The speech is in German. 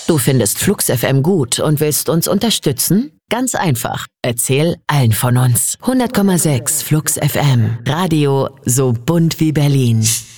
Du findest Flux FM gut und willst uns unterstützen? Ganz einfach. Erzähl allen von uns. 100,6 Flux FM. Radio so bunt wie Berlin.